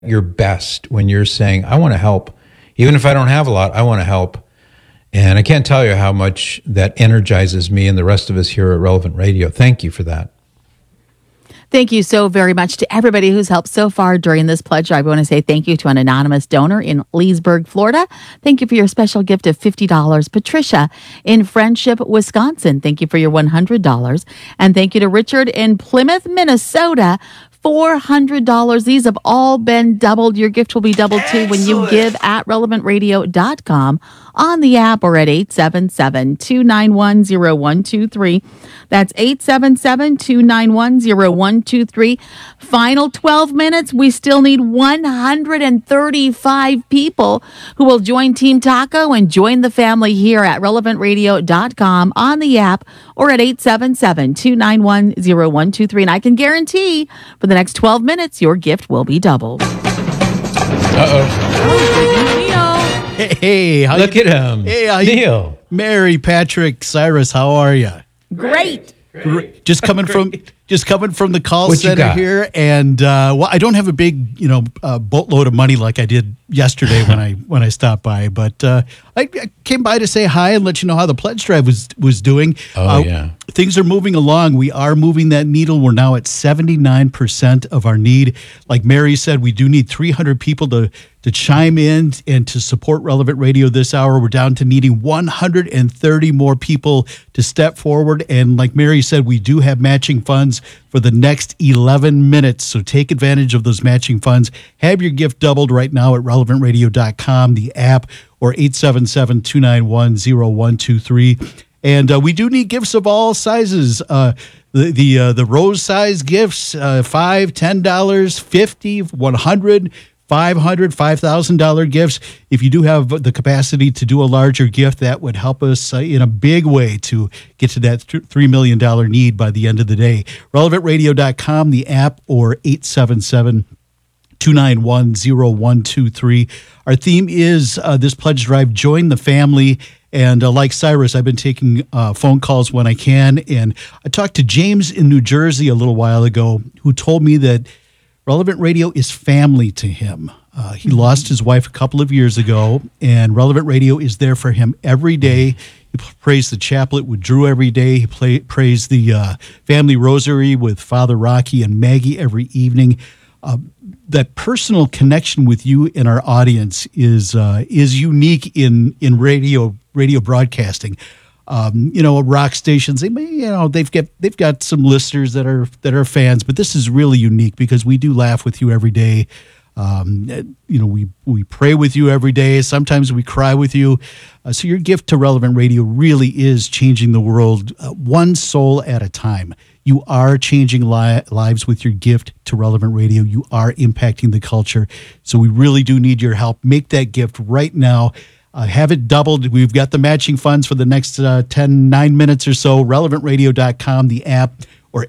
your best when you're saying, I want to help. Even if I don't have a lot, I want to help. And I can't tell you how much that energizes me and the rest of us here at Relevant Radio. Thank you for that. Thank you so very much to everybody who's helped so far during this pledge drive. I want to say thank you to an anonymous donor in Leesburg, Florida. Thank you for your special gift of $50. Patricia in Friendship, Wisconsin. Thank you for your $100. And thank you to Richard in Plymouth, Minnesota. $400. These have all been doubled. Your gift will be doubled too when you give at relevantradio.com, on the app, or at 877-291-0123. That's 877-291-0123. Final 12 minutes. We still need 135 people who will join Team Taco and join the family here at relevantradio.com, on the app, or at 877-291-0123. And I can guarantee for the next 12 minutes, your gift will be doubled. Hey, look at him. Hey, Neil. Mary, Patrick, Cyrus, how are you? Great. Just coming from the call center here, and well, I don't have a big boatload of money like I did yesterday when I stopped by, but I came by to say hi and let you know how the pledge drive was doing. Yeah. Things are moving along. We are moving that needle. We're now at 79% of our need. Like Mary said, we do need 300 people to chime in and to support Relevant Radio this hour. We're down to needing 130 more people to step forward. And like Mary said, we do have matching funds for the next 11 minutes. So take advantage of those matching funds. Have your gift doubled right now at relevantradio.com, the app, or 877-291-0123. And we do need gifts of all sizes. The rose size gifts, $5, $10, $50, $100, $500, $5,000 gifts. If you do have the capacity to do a larger gift, that would help us in a big way to get to that $3 million need by the end of the day. RelevantRadio.com, the app, or 877-291-0123. Our theme is this pledge drive, Join the Family. And like Cyrus, I've been taking phone calls when I can. And I talked to James in New Jersey a little while ago, who told me that Relevant Radio is family to him. He lost his wife a couple of years ago, and Relevant Radio is there for him every day. He prays the chaplet with Drew every day. He prays the family rosary with Father Rocky and Maggie every evening. That personal connection with you and our audience is unique in radio broadcasting. Rock stations, they've got some listeners that are fans, but this is really unique because we do laugh with you every day. We pray with you every day. Sometimes we cry with you. So your gift to Relevant Radio really is changing the world one soul at a time. You are changing lives with your gift to Relevant Radio. You are impacting the culture. So we really do need your help. Make that gift right now. Have it doubled. We've got the matching funds for the next 9 minutes or so. RelevantRadio.com, the app, or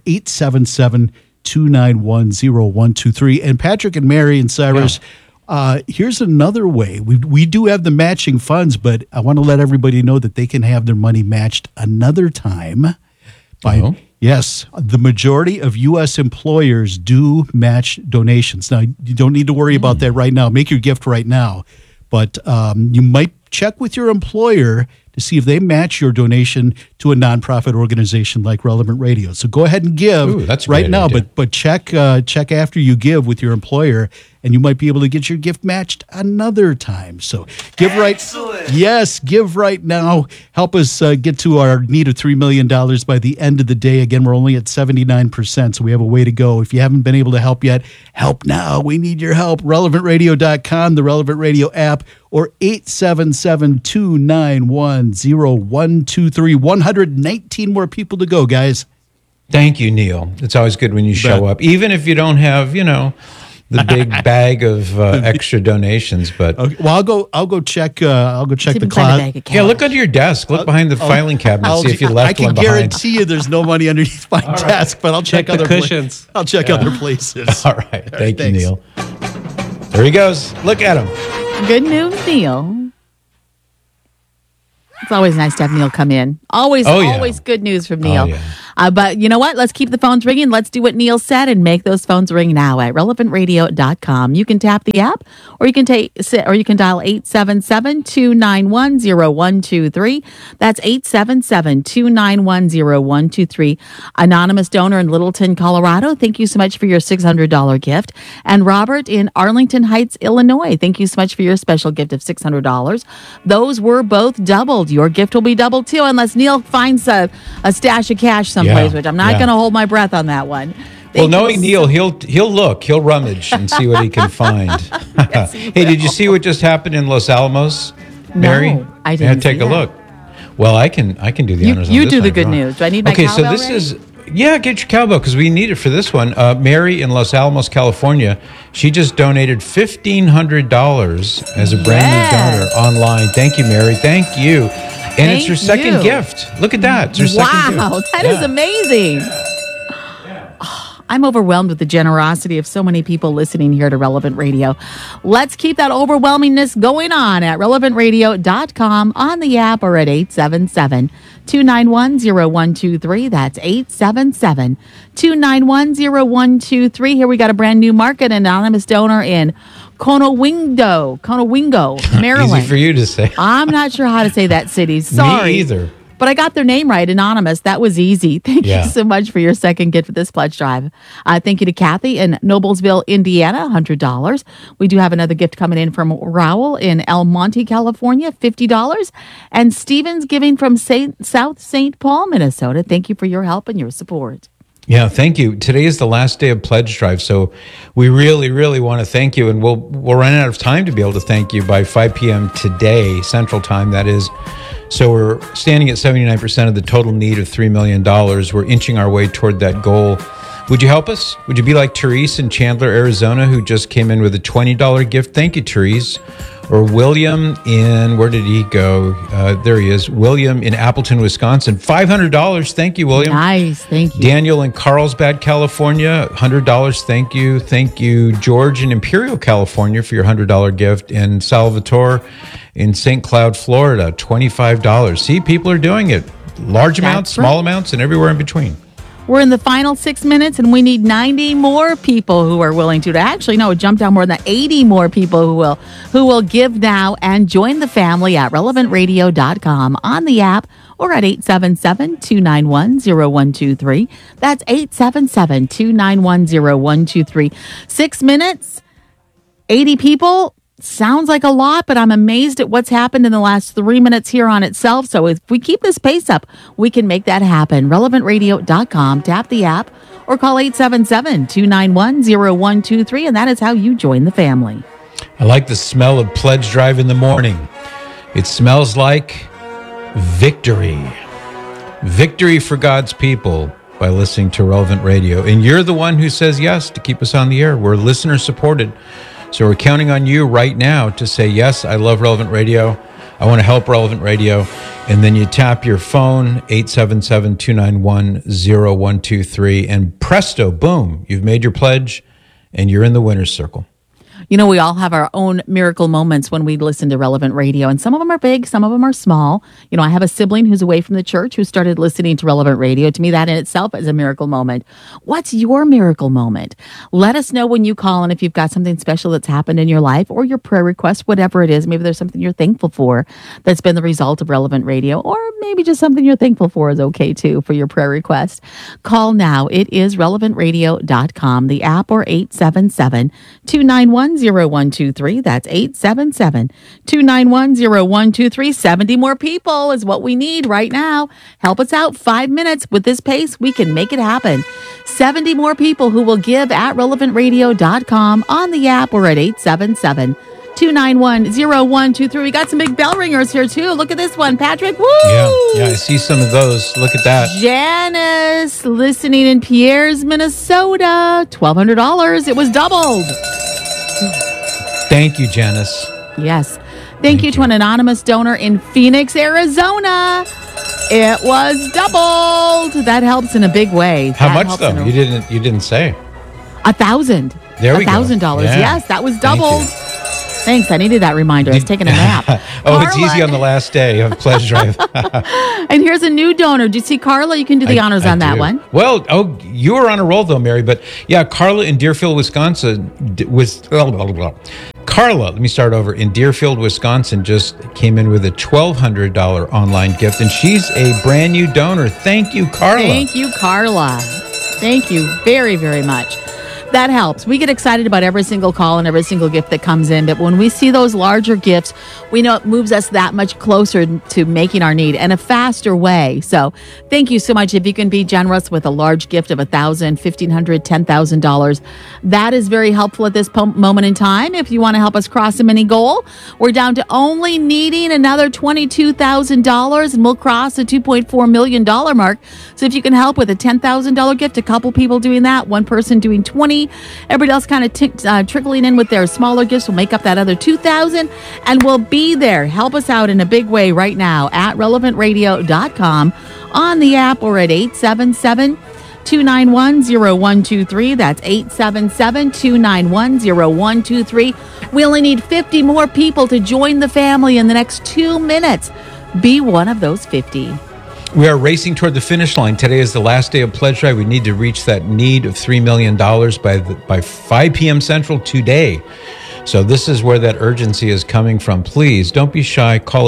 877-291-0123. And Patrick and Mary and Cyrus, here's another way. We do have the matching funds, but I want to let everybody know that they can have their money matched another time. Yes, the majority of U.S. employers do match donations. Now, you don't need to worry about that right now. Make your gift right now. But you might check with your employer to see if they match your donation to a nonprofit organization like Relevant Radio. So go ahead and give right now, but check after you give with your employer, and you might be able to get your gift matched another time. So give give right now. Help us get to our need of $3 million by the end of the day. Again, we're only at 79%, so we have a way to go. If you haven't been able to help yet, help now. We need your help. RelevantRadio.com, the Relevant Radio app, or 877-291-0123. 119 more people to go, guys. Thank you, Neil. It's always good when you show up, even if you don't have, the big bag of extra donations. But okay. Well, I'll go check the closet. Yeah, look under your desk. Look behind the filing cabinet. See if you left one behind. I can guarantee you there's no money underneath my desk, but I'll check other cushions. I'll check other places. All right. Thank you, Neil. There he goes. Look at him. Good news, Neil. It's always nice to have Neil come in. Always good news from Neil. But you know what? Let's keep the phones ringing. Let's do what Neil said and make those phones ring now at relevantradio.com. You can tap the app, or you can dial 877-291-0123. That's 877-291-0123. Anonymous donor in Littleton, Colorado, thank you so much for your $600 gift. And Robert in Arlington Heights, Illinois, thank you so much for your special gift of $600. Those were both doubled. Your gift will be doubled too, unless Neil finds a stash of cash someplace, which I'm not going to hold my breath on that one. Well, knowing Neil, he'll rummage and see what he can find. Yes, Hey, did you see what just happened in Los Alamos, Mary? No, I didn't. Take a look. Well, I can do the honors. You on this do the one, good Ron. news. Do I need my Okay, so cowbell this ready? is get your cowbell because we need it for this one. Mary in Los Alamos, California, she just donated $1,500 as a brand new donor online. Thank you, Mary. Thank you. And it's her second gift. Look at that. It's her second gift. Wow, that is amazing. Oh, I'm overwhelmed with the generosity of so many people listening here to Relevant Radio. Let's keep that overwhelmingness going on at relevantradio.com, on the app, or at 877-291-0123. That's 877-291-0123. Here we got a brand new market anonymous donor in Conowingo, Maryland. Easy for you to say. I'm not sure how to say that city. Sorry. Me either. But I got their name right, Anonymous. That was easy. Thank you Yeah. so much for your second gift for this pledge drive. Thank you to Kathy in Noblesville, Indiana, $100. We do have another gift coming in from Raul in El Monte, California, $50. And Stephen's giving from South St. Paul, Minnesota. Thank you for your help and your support. Yeah, thank you. Today is the last day of Pledge Drive, so we really, really want to thank you, and we'll run out of time to be able to thank you by 5 p.m. today, Central Time, that is. So we're standing at 79% of the total need of $3 million. We're inching our way toward that goal. Would you help us? Would you be like Therese in Chandler, Arizona, who just came in with a $20 gift? Thank you, Therese. Or William in, where did he go? There he is. William in Appleton, Wisconsin, $500. Thank you, William. Nice. Thank you. Daniel in Carlsbad, California, $100. Thank you. Thank you, George in Imperial, California, for your $100 gift. And Salvatore in St. Cloud, Florida, $25. See, people are doing it. Large amounts, small amounts, and everywhere in between. We're in the final 6 minutes, and we need 90 more people who are willing to. Actually, no, jump down more than 80 more people who will give now and join the family at relevantradio.com, on the app, or at 877-291-0123. That's 877-291-0123. 6 minutes, 80 people. Sounds like a lot, but I'm amazed at what's happened in the last 3 minutes here on itself. So if we keep this pace up, we can make that happen. Relevantradio.com, tap the app, or call 877-291-0123, and that is how you join the family. I like the smell of Pledge Drive in the morning. It smells like victory. Victory for God's people by listening to Relevant Radio. And you're the one who says yes to keep us on the air. We're listener supported. So we're counting on you right now to say, yes, I love Relevant Radio. I want to help Relevant Radio. And then you tap your phone, 877-291-0123, and presto, boom, you've made your pledge and you're in the winner's circle. You know, we all have our own miracle moments when we listen to Relevant Radio, and some of them are big, some of them are small. You know, I have a sibling who's away from the church who started listening to Relevant Radio. To me, that in itself is a miracle moment. What's your miracle moment? Let us know when you call, and if you've got something special that's happened in your life or your prayer request, whatever it is. Maybe there's something you're thankful for that's been the result of Relevant Radio, or maybe just something you're thankful for is okay too for your prayer request. Call now. It is relevantradio.com, the app, or 877-291-0123. That's 877-291-0123. 70 more people is what we need right now. Help us out. 5 minutes. With this pace, we can make it happen. 70 more people who will give at relevantradio.com, on the app, or at 877-291-0123. We got some big bell ringers here too. Look at this one, Patrick. Woo! Yeah, I see some of those. Look at that. Janice, listening in Pierre's, Minnesota, $1,200. It was doubled. Thank you, Janice. Yes. Thank you to an anonymous donor in Phoenix, Arizona. It was doubled. That helps in a big way. How much though? You didn't say. $1,000. There we go. $1,000. Yeah. Yes, that was doubled. Thanks. I needed that reminder. I was taking a nap. It's easy on the last day of Pledge Drive. And here's a new donor. Do you see Carla? You can do the honors on that do. one. Well, you were on a roll though, Mary. But yeah, Carla in Deerfield, Wisconsin Carla, let me start over. In Deerfield, Wisconsin, just came in with a $1,200 online gift, and she's a brand new donor. Thank you, Carla. Thank you, Carla. Thank you very, very much. That helps. We get excited about every single call and every single gift that comes in, but when we see those larger gifts, we know it moves us that much closer to making our need in a faster way. So thank you so much. If you can be generous with a large gift of $1,000, $1,500, $10,000, that is very helpful at this moment in time. If you want to help us cross a mini goal, we're down to only needing another $22,000, and we'll cross the $2.4 million mark. So if you can help with a $10,000 gift, a couple people doing that, one person doing 20, everybody else kind of trickling in with their smaller gifts will make up that other 2,000, and we'll be there. Help us out in a big way right now at relevantradio.com, on the app, or at 877-291-0123. That's 877-291-0123. We only need 50 more people to join the family in the next 2 minutes. Be one of those 50. We are racing toward the finish line. Today is the last day of Pledge Drive. We need to reach that need of $3 million by 5 p.m. Central today. So this is where that urgency is coming from. Please don't be shy. Call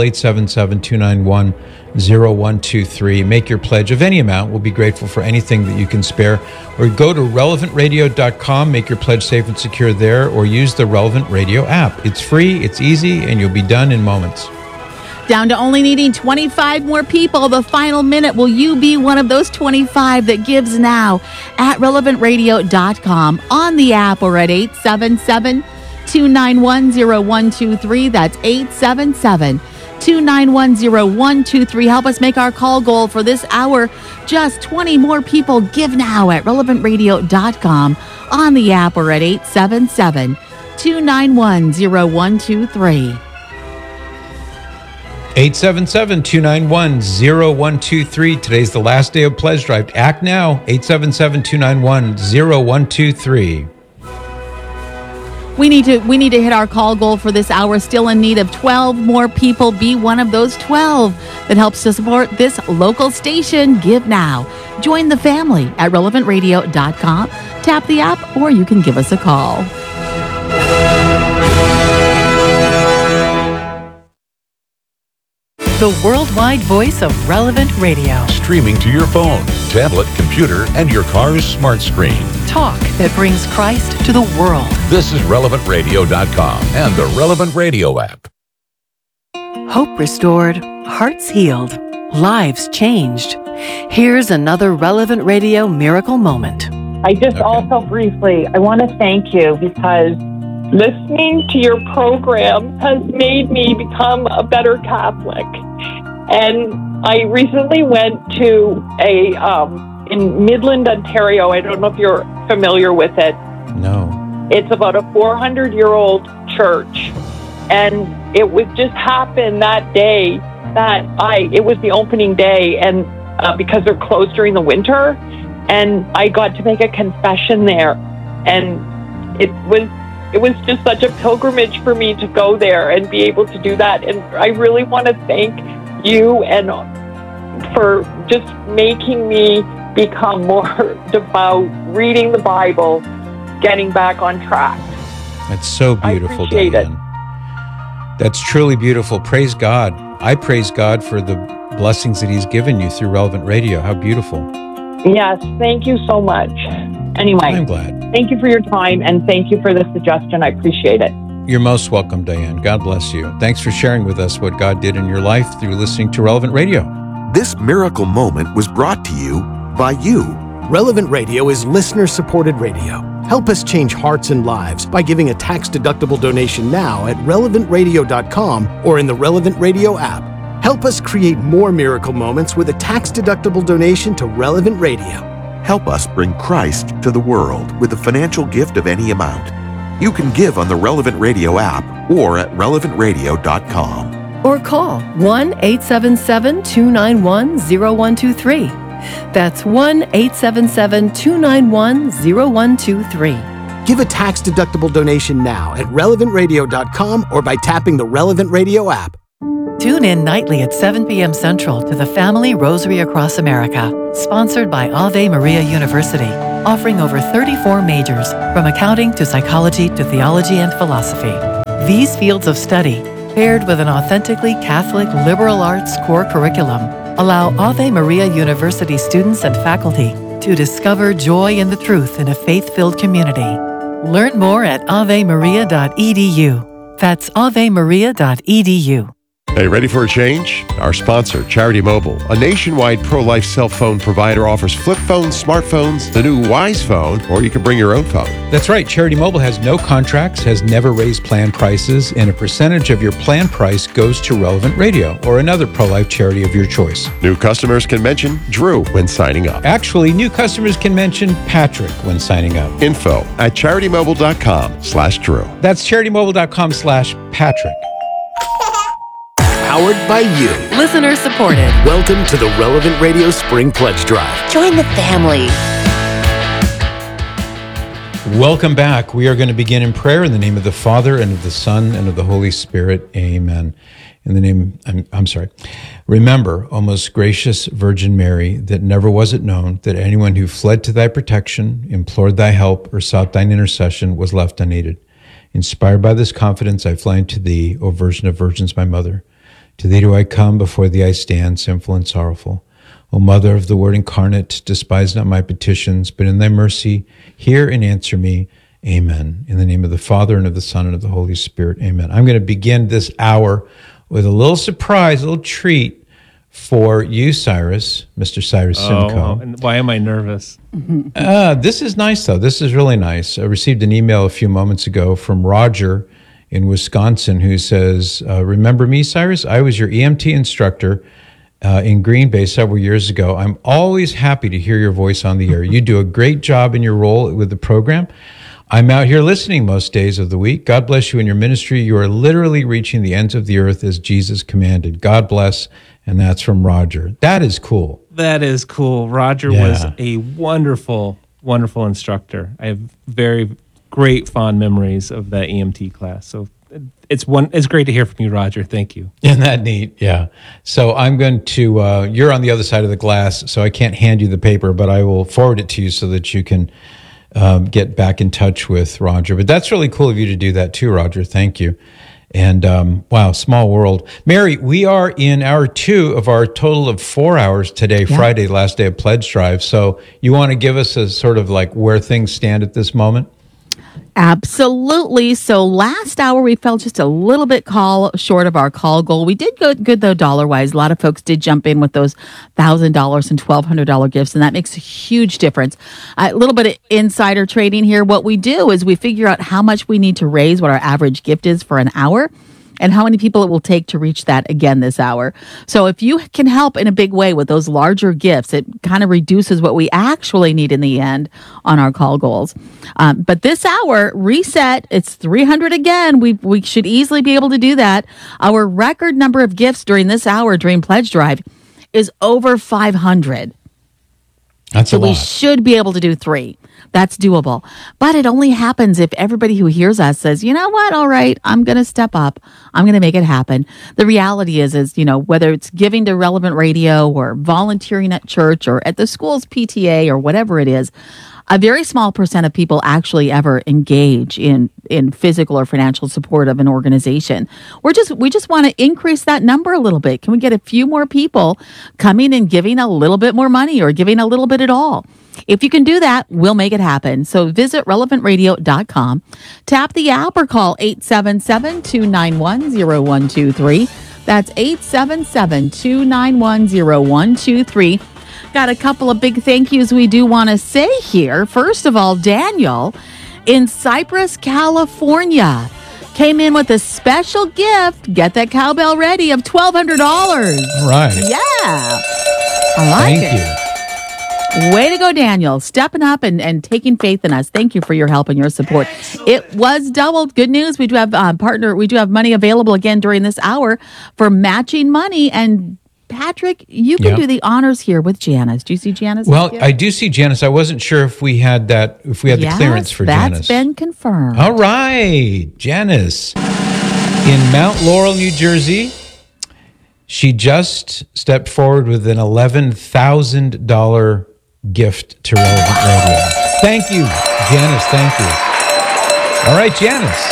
877-291-0123. Make your pledge of any amount. We'll be grateful for anything that you can spare. Or go to relevantradio.com. Make your pledge safe and secure there, or use the Relevant Radio app. It's free, it's easy, and you'll be done in moments. Down to only needing 25 more people. The final minute. Will you be one of those 25 that gives now at relevantradio.com, on the app, or at 877-291-0123. That's 877-291-0123. Help us make our call goal for this hour. Just 20 more people. Give now at relevantradio.com, on the app, or at 877-291-0123. 877-291-0123. Today's the last day of Pledge Drive. Act now. 877-291-0123. We need to hit our call goal for this hour. Still in need of 12 more people. Be one of those 12 that helps to support this local station. Give now. Join the family at relevantradio.com. Tap the app, or you can give us a call. The worldwide voice of Relevant Radio. Streaming to your phone, tablet, computer, and your car's smart screen. Talk that brings Christ to the world. This is relevantradio.com and the Relevant Radio app. Hope restored, hearts healed, lives changed. Here's another Relevant Radio miracle moment. I just also briefly, I want to thank you, because listening to your program has made me become a better Catholic. And I recently went to in Midland, Ontario. I don't know if you're familiar with it. No. It's about a 400-year-old church. And it was just happened that day that it was the opening day, and because they're closed during the winter, and I got to make a confession there. And it was just such a pilgrimage for me to go there and be able to do that. And I really want to thank you and for just making me become more devout, reading the Bible, getting back on track. That's so beautiful, I appreciate Diane. it. That's truly beautiful. Praise God. I praise God for the blessings that He's given you through Relevant Radio. How beautiful. Yes, thank you so much. Anyway, I'm glad. Thank you for your time, and thank you for the suggestion. I appreciate it. You're most welcome, Diane. God bless you. Thanks for sharing with us what God did in your life through listening to Relevant Radio. This miracle moment was brought to you by you. Relevant Radio is listener-supported radio. Help us change hearts and lives by giving a tax-deductible donation now at relevantradio.com or in the Relevant Radio app. Help us create more miracle moments with a tax-deductible donation to Relevant Radio. Help us bring Christ to the world with a financial gift of any amount. You can give on the Relevant Radio app or at relevantradio.com. Or call 1-877-291-0123. That's 1-877-291-0123. Give a tax-deductible donation now at relevantradio.com or by tapping the Relevant Radio app. Tune in nightly at 7 p.m. Central to the Family Rosary Across America, sponsored by Ave Maria University, offering over 34 majors, from accounting to psychology to theology and philosophy. These fields of study, paired with an authentically Catholic liberal arts core curriculum, allow Ave Maria University students and faculty to discover joy in the truth in a faith-filled community. Learn more at avemaria.edu. That's avemaria.edu. Hey, ready for a change? Our sponsor, Charity Mobile, a nationwide pro-life cell phone provider, offers flip phones, smartphones, the new Wise phone, or you can bring your own phone. That's right. Charity Mobile has no contracts, has never raised plan prices, and a percentage of your plan price goes to Relevant Radio or another pro-life charity of your choice. New customers can mention Drew when signing up. Actually, new customers can mention Patrick when signing up. Info at CharityMobile.com/Drew. That's CharityMobile.com/Patrick. Powered by you. Listener supported. Welcome to the Relevant Radio Spring Pledge Drive. Join the family. Welcome back. We are going to begin in prayer in the name of the Father and of the Son and of the Holy Spirit. Amen. In the name, I'm sorry. Remember, O most gracious Virgin Mary, that never was it known that anyone who fled to thy protection, implored thy help, or sought thine intercession was left unaided. Inspired by this confidence, I fly unto thee, O Virgin of Virgins, my mother. To thee do I come, before thee I stand, sinful and sorrowful. O Mother of the Word incarnate, despise not my petitions, but in thy mercy hear and answer me. Amen. In the name of the Father, and of the Son, and of the Holy Spirit. Amen. I'm going to begin this hour with a little surprise, a little treat for you, Cyrus, Mr. Cyrus Simcoe. And why am I nervous? This is nice, though. This is really nice. I received an email a few moments ago from Roger in Wisconsin, who says, remember me, Cyrus? I was your EMT instructor in Green Bay several years ago. I'm always happy to hear your voice on the air. You do a great job in your role with the program. I'm out here listening most days of the week. God bless you in your ministry. You are literally reaching the ends of the earth as Jesus commanded. God bless. And that's from Roger. That is cool. That is cool. Roger was a wonderful, wonderful instructor. I have very great fond memories of that EMT class. So it's great to hear from you, Roger. Thank you. Isn't that neat? Yeah. So I'm going to, you're on the other side of the glass, so I can't hand you the paper, but I will forward it to you so that you can get back in touch with Roger. But that's really cool of you to do that too, Roger. Thank you. And wow, small world. Mary, we are in hour 2 of our total of 4 hours today, Friday, last day of Pledge Drive. So you want to give us a sort of like where things stand at this moment? Absolutely. So last hour, we fell just a little bit short of our call goal. We did go good, though, dollar-wise. A lot of folks did jump in with those $1,000 and $1,200 gifts, and that makes a huge difference. A little bit of insider trading here. What we do is we figure out how much we need to raise, what our average gift is for an hour, and how many people it will take to reach that again this hour. So if you can help in a big way with those larger gifts, it kind of reduces what we actually need in the end on our call goals. But this hour, reset, it's 300 again. We should easily be able to do that. Our record number of gifts during this hour during Pledge Drive is over 500. That's a lot. We should be able to do 3. That's doable. But it only happens if everybody who hears us says, you know what, all right, I'm going to step up. I'm going to make it happen. The reality is, you know, whether it's giving to Relevant Radio or volunteering at church or at the school's PTA or whatever it is, a very small percent of people actually ever engage in physical or financial support of an organization. We just want to increase that number a little bit. Can we get a few more people coming and giving a little bit more money or giving a little bit at all? If you can do that, we'll make it happen. So visit relevantradio.com, tap the app or call 877-291-0123. That's 877-291-0123. Got a couple of big thank yous we do want to say here. First of all, Daniel in Cypress, California came in with a special gift. Get that cowbell ready of $1,200. All right. Yeah. I like it. Thank you. Way to go, Daniel. Stepping up and taking faith in us. Thank you for your help and your support. It was doubled. Good news. We do have we do have money available again during this hour for matching money and Patrick, you can Yeah. do the honors here with Janice. Do you see Janice? Well, I do see Janice. I wasn't sure if we had the clearance for Janice. That's been confirmed. All right, Janice. In Mount Laurel, New Jersey, she just stepped forward with an $11,000 gift to Relevant Radio. Thank you, Janice. Thank you. All right, Janice.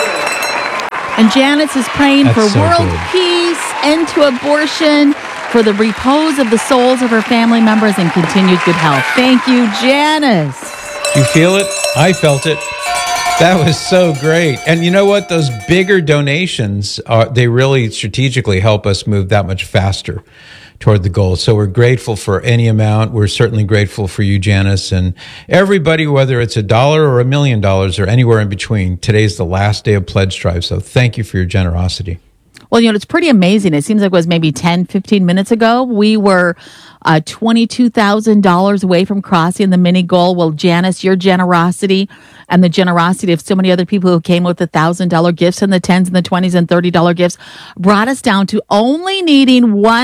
And Janice is praying That's for so world good. peace, end to abortion, for the repose of the souls of her family members, and continued good health. Thank you, Janice. You feel it? I felt it. That was so great. And you know what? Those bigger donations, they really strategically help us move that much faster toward the goal. So we're grateful for any amount. We're certainly grateful for you, Janice, and everybody, whether it's $1 or $1 million or anywhere in between. Today's the last day of Pledge Drive. So thank you for your generosity. Well, it's pretty amazing. It seems like it was maybe 10, 15 minutes ago. We were $22,000 away from crossing the mini goal. Well, Janice, your generosity and the generosity of so many other people who came with the $1,000 gifts and the 10s and the 20s and $30 gifts brought us down to only needing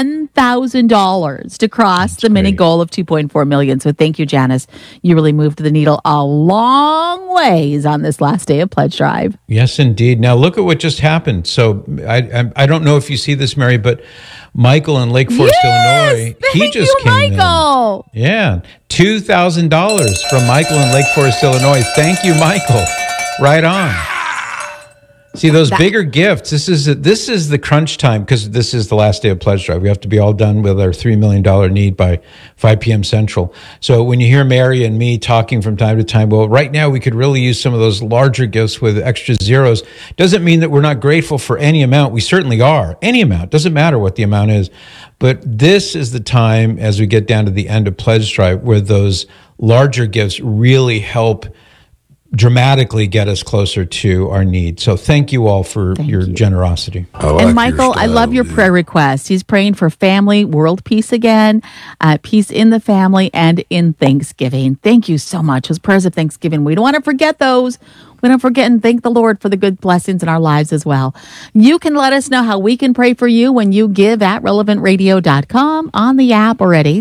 $1,000 to cross the mini goal of 2.4 million. So thank you, Janice. You really moved the needle a long ways on this last day of Pledge Drive. Yes, indeed. Now look at what just happened. So I don't know if you see this, Mary, but Michael in Lake Forest, Illinois, he just came Michael. in. Yeah, $2,000 from Michael in Lake Forest, Illinois. Thank you, Michael. Right on. See, those bigger gifts, this is the crunch time, because this is the last day of Pledge Drive. We have to be all done with our $3 million need by 5 p.m. Central. So when you hear Mary and me talking from time to time, well, right now we could really use some of those larger gifts with extra zeros. Doesn't mean that we're not grateful for any amount. We certainly are. Any amount. Doesn't matter what the amount is. But this is the time, as we get down to the end of Pledge Drive, where those larger gifts really help dramatically get us closer to our need. So thank you all for your generosity. And Michael, I love your prayer request. He's praying for family, world peace again, peace in the family, and in Thanksgiving. Thank you so much. Those prayers of Thanksgiving, we don't want to forget those. We don't forget and thank the Lord for the good blessings in our lives as well. You can let us know how we can pray for you when you give at relevantradio.com, on the app, or at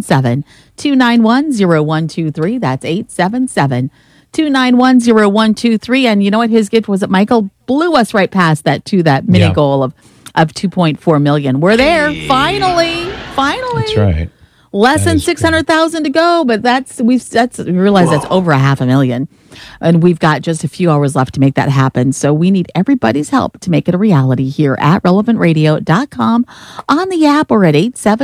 877-291-0123. That's 877-291-0123. And you know what? His gift was that Michael blew us right past that mini goal of 2.4 million. We're there. Finally. That's right. Less than 600,000 to go, but we realize that's over 500,000. And we've got just a few hours left to make that happen. So we need everybody's help to make it a reality here at relevantradio.com, on the app, or at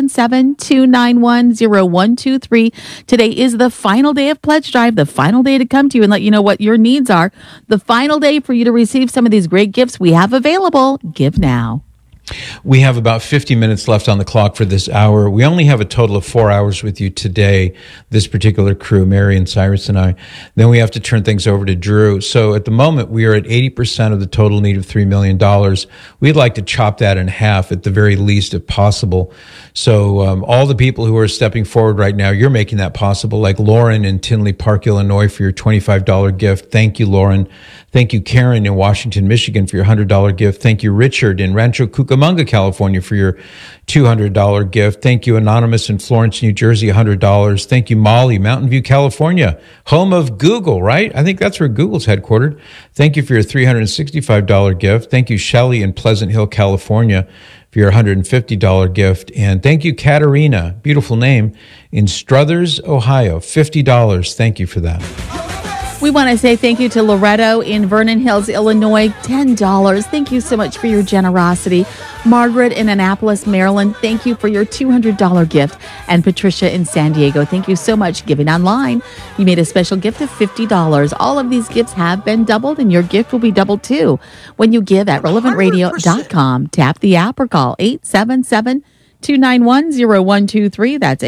877-291-0123. Today is the final day of Pledge Drive, the final day to come to you and let you know what your needs are. The final day for you to receive some of these great gifts we have available. Give now. We have about 50 minutes left on the clock for this hour. We only have a total of 4 hours with you today, this particular crew, Mary and Cyrus and I. Then we have to turn things over to Drew. So at the moment, we are at 80% of the total need of $3 million. We'd like to chop that in half at the very least, if possible. So all the people who are stepping forward right now, you're making that possible, like Lauren in Tinley Park, Illinois, for your $25 gift. Thank you, Lauren. Thank you, Karen in Washington, Michigan, for your $100 gift. Thank you, Richard in Rancho Cucamonga, California, for your $200 gift. Thank you, Anonymous in Florence, New Jersey, $100. Thank you, Molly, Mountain View, California, home of Google, right? I think that's where Google's headquartered. Thank you for your $365 gift. Thank you, Shelley in Pleasant Hill, California, for your $150 gift. And thank you, Katerina, beautiful name, in Struthers, Ohio, $50. Thank you for that. We want to say thank you to Loretto in Vernon Hills, Illinois, $10. Thank you so much for your generosity. Margaret in Annapolis, Maryland, thank you for your $200 gift. And Patricia in San Diego, thank you so much. Giving online, you made a special gift of $50. All of these gifts have been doubled, and your gift will be doubled too when you give at relevantradio.com. Tap the app or call 877-291-0123. That's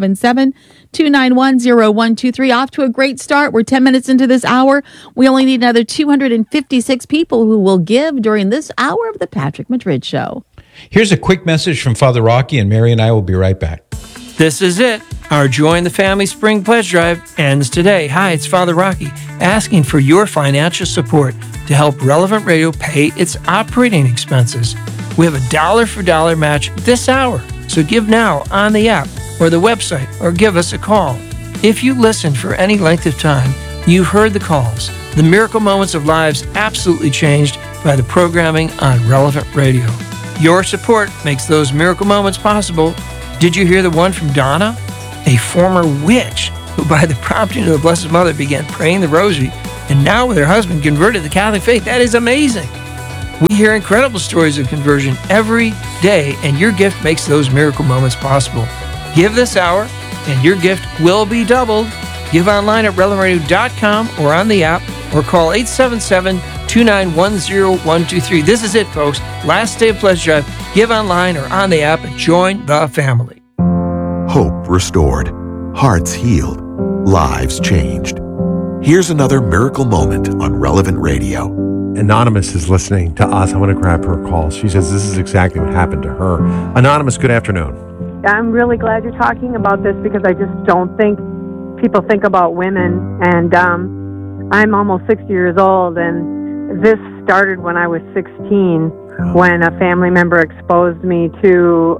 877-291-0123. Off to a great start. We're 10 minutes into this hour. We only need another 256 people who will give during this hour of the Patrick Madrid Show. Here's a quick message from Father Rocky, and Mary and I will be right back. This is it. Our Join the Family Spring Pledge Drive ends today. Hi, it's Father Rocky, asking for your financial support to help Relevant Radio pay its operating expenses. We have a dollar-for-dollar match this hour. So So give now on the app or the website, or give us a call. If you listen for any length of time, you've heard the calls. The miracle moments of lives absolutely changed by the programming on Relevant Radio. Your support makes those miracle moments possible. Did you hear the one from Donna, a former witch who, by the prompting of the Blessed Mother, began praying the rosary, and now with her husband converted to the Catholic faith? That is amazing. We hear incredible stories of conversion every day, and your gift makes those miracle moments possible. Give this hour, and your gift will be doubled. Give online at relevantradio.com or on the app, or call 877-291-0123. This is it, folks. Last day of Pledge Drive. Give online or on the app and join the family. Hope restored, hearts healed, lives changed. Here's another miracle moment on Relevant Radio. Anonymous is listening to us. I want to grab her call. She says this is exactly what happened to her. Anonymous, good afternoon. I'm really glad you're talking about this because I just don't think people think about women. And I'm almost 60 years old, and this started when I was 16, when a family member exposed me to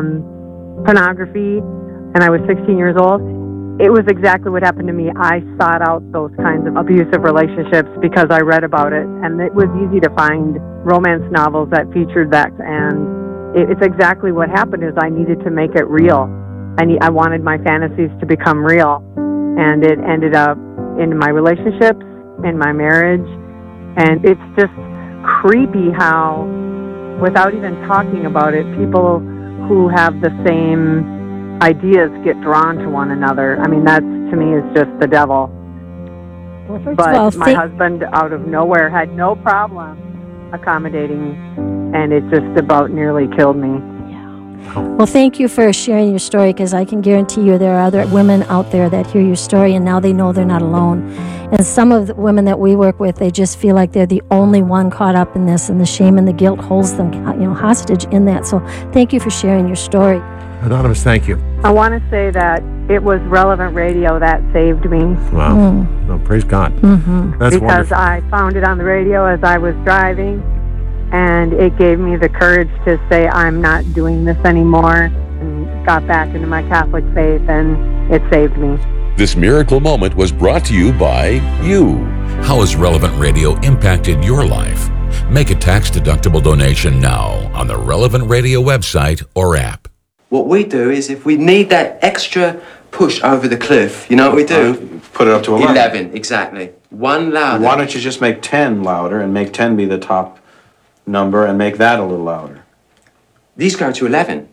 pornography, and I was 16 years old. It was exactly what happened to me. I sought out those kinds of abusive relationships because I read about it, and it was easy to find romance novels that featured that, and it's exactly what happened is I needed to make it real. I wanted my fantasies to become real, and it ended up in my relationships, in my marriage, and it's just creepy how, without even talking about it, people who have the same ideas get drawn to one another. I mean, that to me is just the devil. Well, first but of all, my husband, out of nowhere, had no problem accommodating, and it just about nearly killed me. Well, thank you for sharing your story, because I can guarantee you there are other women out there that hear your story and now they know they're not alone. And some of the women that we work with, they just feel like they're the only one caught up in this, and the shame and the guilt holds them, hostage in that. So thank you for sharing your story. Anonymous, thank you. I want to say that it was Relevant Radio that saved me. Wow. No, praise God. Mm-hmm. That's because wonderful. I found it on the radio as I was driving, and it gave me the courage to say I'm not doing this anymore, and got back into my Catholic faith, and it saved me. This miracle moment was brought to you by you. How has Relevant Radio impacted your life? Make a tax-deductible donation now on the Relevant Radio website or app. What we do is, if we need that extra push over the cliff, you know what we do? Put it up to 11. 11, exactly. One louder. Why don't you just make 10 louder and make 10 be the top number and make that a little louder? These go to 11.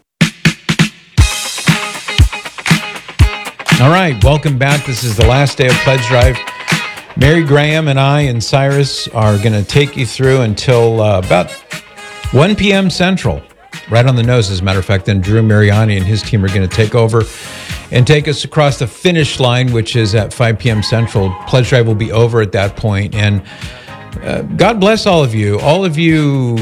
All right, welcome back. This is the last day of Pledge Drive. Mary Graham and I and Cyrus are going to take you through until about 1 p.m. Central. Right on the nose, as a matter of fact. Then Drew Mariani and his team are going to take over and take us across the finish line, which is at 5 p.m. Central. Pledge Drive will be over at that point. And God bless all of you. All of you,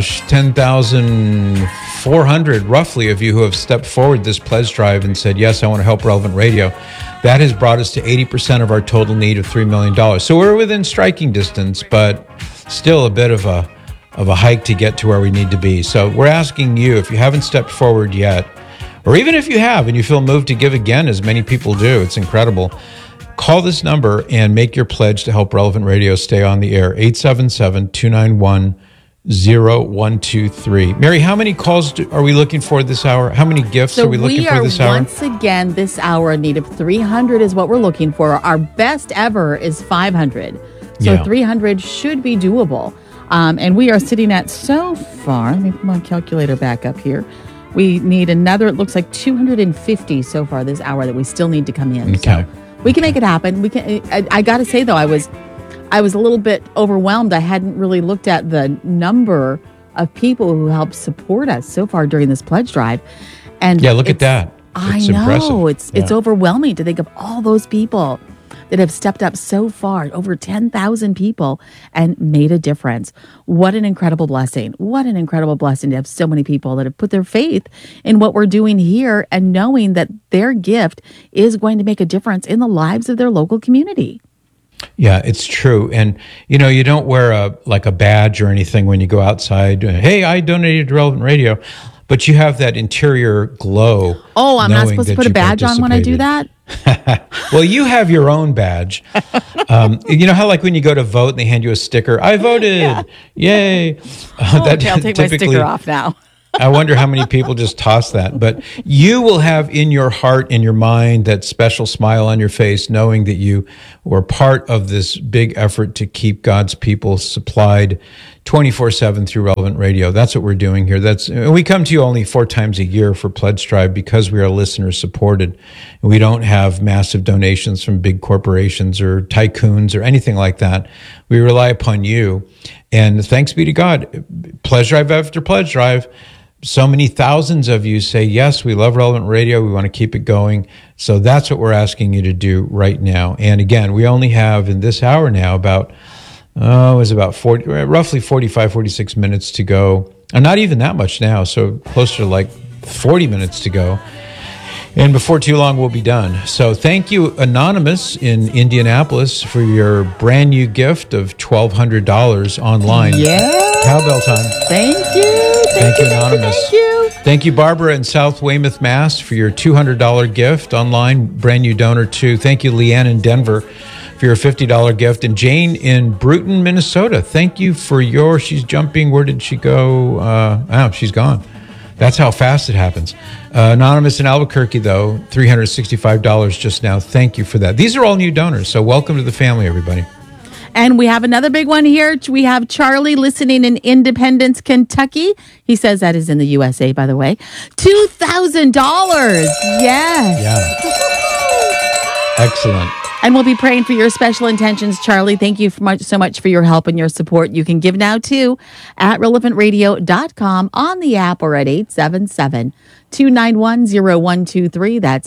10,400 roughly of you who have stepped forward this Pledge Drive and said, yes, I want to help Relevant Radio. That has brought us to 80% of our total need of $3 million. So we're within striking distance, but still a bit of a hike to get to where we need to be. So we're asking you, if you haven't stepped forward yet, or even if you have and you feel moved to give again, as many people do, it's incredible, call this number and make your pledge to help Relevant Radio stay on the air, 877-291-0123. Mary, how many calls are we looking for this hour? How many gifts are we looking for this hour? Once again, this hour in need of 300 is what we're looking for. Our best ever is 500. So 300 should be doable. And we are sitting at so far, let me put my calculator back up here. We need another, it looks like 250 so far this hour that we still need to come in. Okay. So we can make it happen. We can. I got to say, though, I was a little bit overwhelmed. I hadn't really looked at the number of people who helped support us so far during this pledge drive. And yeah, look at that. It's know. Impressive. It's overwhelming to think of all those people that have stepped up so far, over 10,000 people, and made a difference. What an incredible blessing. What an incredible blessing to have so many people that have put their faith in what we're doing here and knowing that their gift is going to make a difference in the lives of their local community. Yeah, it's true. And, you don't wear a badge or anything when you go outside. Hey, I donated to Relevant Radio. but you have that interior glow. Oh, I'm not knowing supposed to that put a you badge on when I do participated. that? Well, you have your own badge. You know how, like, when you go to vote and they hand you a sticker, I voted, yay. Okay, I'll take my sticker off now. I wonder how many people just toss that. But you will have in your heart, in your mind, that special smile on your face, knowing that you were part of this big effort to keep God's people supplied 24/7 through Relevant Radio. That's what we're doing here. We come to you only 4 times a year for Pledge Drive because we are listener supported. And we don't have massive donations from big corporations or tycoons or anything like that. We rely upon you. And thanks be to God, Pledge Drive after Pledge Drive, so many thousands of you say, yes, we love Relevant Radio. We want to keep it going. So that's what we're asking you to do right now. And again, we only have in this hour now roughly 45, 46 minutes to go. And not even that much now. So closer to like 40 minutes to go. And before too long, we'll be done. So thank you, Anonymous in Indianapolis, for your brand new gift of $1,200 online. Yeah. Cowbell time. Thank you. Thank you, Anonymous. Thank you. Thank you, Barbara in South Weymouth, Mass, for your $200 gift online, brand new donor too. Thank you, Leanne in Denver, for your $50 gift. And Jane in Bruton, Minnesota, thank you for she's jumping. Where did she go? She's gone. That's how fast it happens. Anonymous in Albuquerque, though, $365 just now. Thank you for that. These are all new donors, so welcome to the family, everybody. And we have another big one here. We have Charlie listening in Independence, Kentucky. He says that is in the USA, by the way. $2,000. Yes. Yeah. Excellent. And we'll be praying for your special intentions, Charlie. Thank you so much for your help and your support. You can give now, too, at relevantradio.com, on the app, or at 877-291-0123. That's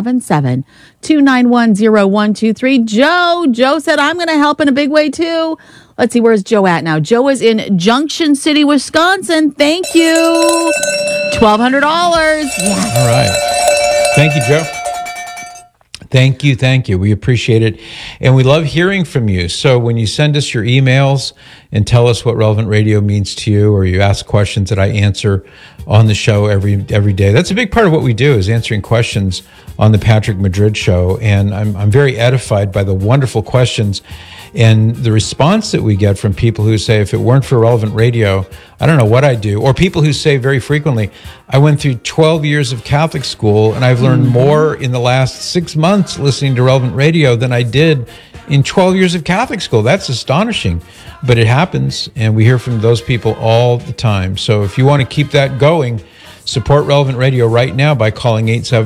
877-291-0123. Joe said, I'm going to help in a big way, too. Let's see, where's Joe at now? Joe is in Junction City, Wisconsin. Thank you. $1,200. Yeah. All right. Thank you, Joe. Thank you. We appreciate it. And we love hearing from you. So when you send us your emails and tell us what Relevant Radio means to you, or you ask questions that I answer on the show every day, that's a big part of what we do, is answering questions on the Patrick Madrid Show. And I'm very edified by the wonderful questions and the response that we get from people who say, if it weren't for Relevant Radio, I don't know what I'd do. Or people who say very frequently, I went through 12 years of Catholic school and I've learned more in the last 6 months listening to Relevant Radio than I did in 12 years of Catholic school. That's astonishing, but it happens. And we hear from those people all the time. So if you want to keep that going, support Relevant Radio right now by calling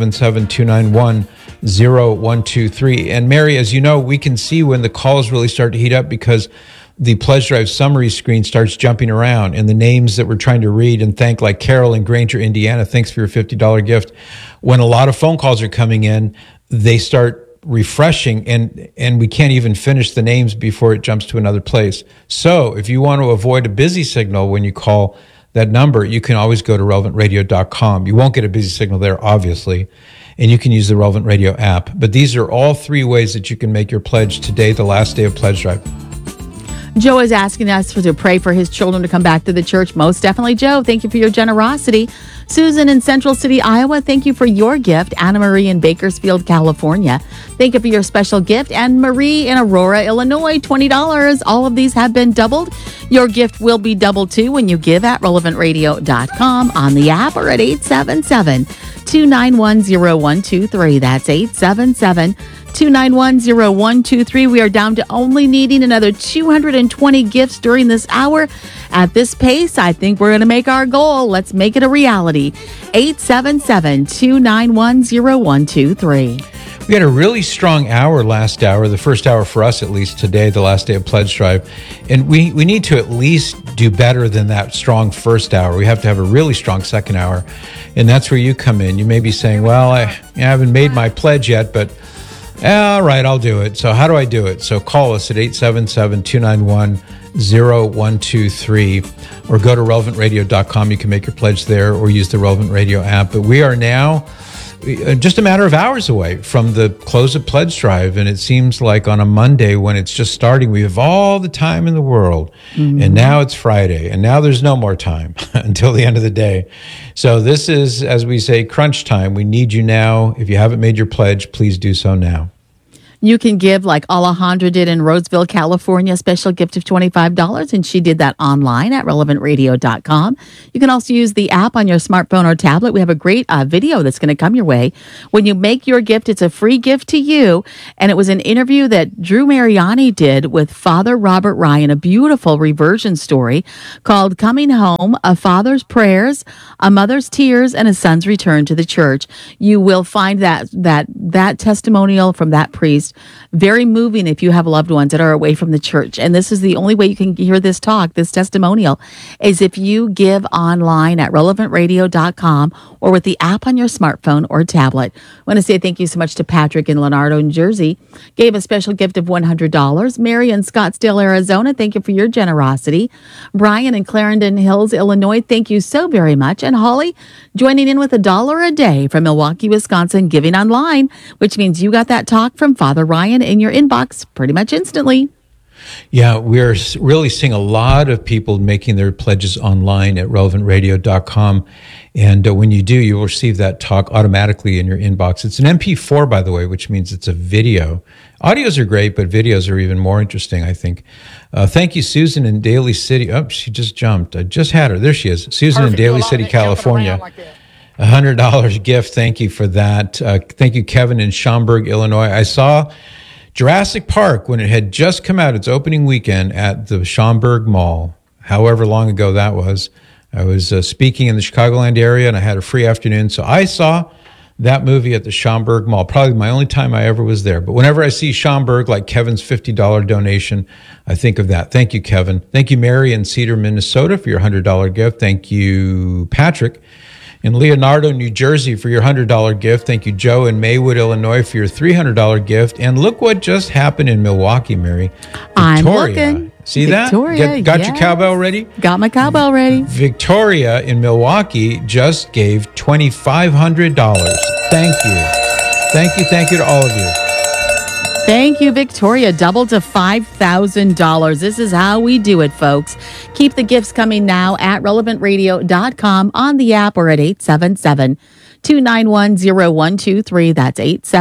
877-291-0123. And Mary, as you know, we can see when the calls really start to heat up because the Pledge Drive summary screen starts jumping around and the names that we're trying to read and thank, like Carol in Granger, Indiana, thanks for your $50 gift. When a lot of phone calls are coming in, they start refreshing and we can't even finish the names before it jumps to another place. So if you want to avoid a busy signal when you call that number, you can always go to relevantradio.com. You won't get a busy signal there, obviously, and you can use the Relevant Radio app. But these are all 3 ways that you can make your pledge today, the last day of Pledge Drive. Joe is asking us to pray for his children to come back to the church. Most definitely, Joe. Thank you for your generosity. Susan in Central City, Iowa, thank you for your gift. Anna Marie in Bakersfield, California, thank you for your special gift. And Marie in Aurora, Illinois, $20. All of these have been doubled. Your gift will be doubled too when you give at relevantradio.com, on the app, or at 877-291-0123. That's 877-291-0123. We are down to only needing another 220 gifts during this hour. At this pace, I think we're going to make our goal. Let's make it a reality. 877-291-0123. We had a really strong hour last hour, the first hour for us at least today, the last day of Pledge Drive. And we need to at least do better than that strong first hour. We have to have a really strong second hour. And that's where you come in. You may be saying, well, I haven't made my pledge yet, but all right, I'll do it. So how do I do it? So call us at 877-291-0123 or go to relevantradio.com. You can make your pledge there or use the Relevant Radio app. But we are now just a matter of hours away from the close of pledge drive. And it seems like on a Monday when it's just starting, we have all the time in the world. And now it's Friday, and now there's no more time until the end of the day. So this is, as we say, crunch time. We need you now. If you haven't made your pledge, please do so now. You can give like Alejandra did in Roseville, California, a special gift of $25, and she did that online at relevantradio.com. You can also use the app on your smartphone or tablet. We have a great video that's going to come your way. When you make your gift, it's a free gift to you, and it was an interview that Drew Mariani did with Father Robert Ryan, a beautiful reversion story called Coming Home, A Father's Prayers, A Mother's Tears, and a Son's Return to the Church. You will find that testimonial from that priest very moving if you have loved ones that are away from the church. And this is the only way you can hear this talk, this testimonial, is if you give online at relevantradio.com or with the app on your smartphone or tablet. I want to say thank you so much to Patrick in Leonardo, New Jersey. Gave a special gift of $100. Mary in Scottsdale, Arizona, thank you for your generosity. Brian in Clarendon Hills, Illinois, thank you so very much. And Holly joining in with $1 a day from Milwaukee, Wisconsin, giving online, which means you got that talk from Father Ryan in your inbox pretty much instantly. Yeah, we're really seeing a lot of people making their pledges online at relevantradio.com. And when you do, you will receive that talk automatically in your inbox. It's an MP4, by the way, which means it's a video. Audios are great, but videos are even more interesting, I think. Thank you, Susan in Daly City. Oh, she just jumped. I just had her. There she is. Susan in Daly City, California. $100 gift. Thank you for that. Thank you, Kevin in Schaumburg, Illinois. I saw Jurassic Park when it had just come out, its opening weekend at the Schaumburg Mall, however long ago that was. I was speaking in the Chicagoland area, and I had a free afternoon. So I saw that movie at the Schaumburg Mall, probably my only time I ever was there. But whenever I see Schaumburg, like Kevin's $50 donation, I think of that. Thank you, Kevin. Thank you, Mary in Cedar, Minnesota, for your $100 gift. Thank you, Patrick in Leonardo, New Jersey, for your $100 gift. Thank you, Joe in Maywood, Illinois, for your $300 gift. And look what just happened in Milwaukee, Mary. Victoria. I'm looking. See Victoria, that? Got yes. your cowbell ready? Got my cowbell ready. Victoria in Milwaukee just gave $2,500. Thank you. Thank you to all of you. Thank you, Victoria. Double to $5,000. This is how we do it, folks. Keep the gifts coming now at relevantradio.com, on the app, or at 877-291-0123. That's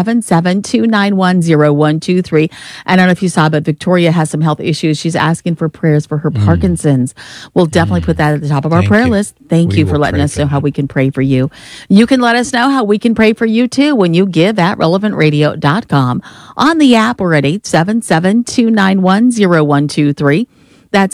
877-291-0123. I don't know if you saw, but Victoria has some health issues. She's asking for prayers for her Parkinson's. We'll definitely put that at the top of our prayer list. Thank you for letting us know how we can pray for you. You can let us know how we can pray for you, too, when you give at relevantradio.com, on the app, or at 877-291-0123. That's